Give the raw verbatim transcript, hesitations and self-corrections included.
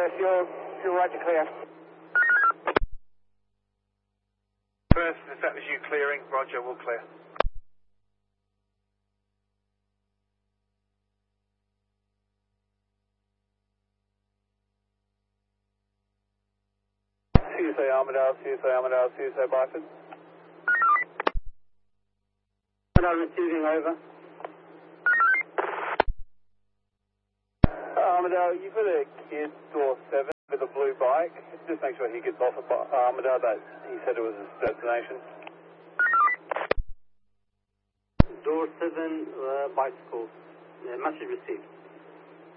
Perth, you're, you're right to clear. Perth, if that was you clearing, roger, we'll clear. C S A Armidale, C S A Armidale, C S A Byford. Armidale receiving, over. Armidale, you've got a kid, door seven, with a blue bike. Just make sure he gets off at Armidale. That he said it was his destination. Door seven, uh, bicycle. Uh, message received.